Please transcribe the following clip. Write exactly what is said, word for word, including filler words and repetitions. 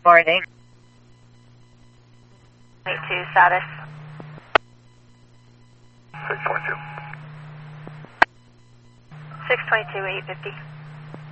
morning. twenty-two status. six twenty-two. six twenty-two, eight fifty.